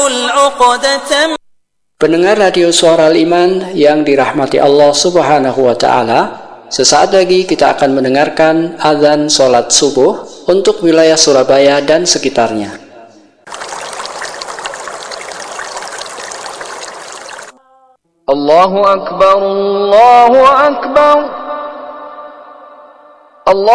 Pendengar radio Suara Al-Iman yang dirahmati Allah Subhanahu wa Ta'ala, sesaat lagi kita akan mendengarkan azan sholat subuh untuk wilayah Surabaya dan sekitarnya. Allahu Akbar, Allahu Akbar. Allah